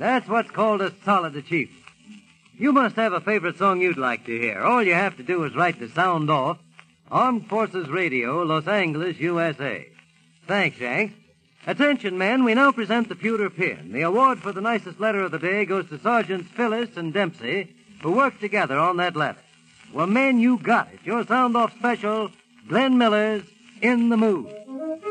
That's what's called a solid achievement. You must have a favorite song you'd like to hear. All you have to do is write the sound off, Armed Forces Radio, Los Angeles, USA. Thanks, Yank. Attention, men, we now present the pewter pin. The award for the nicest letter of the day goes to Sergeants Phyllis and Dempsey, who worked together on that letter. Well, men, you got it. Your sound-off special, Glenn Miller's In the Mood.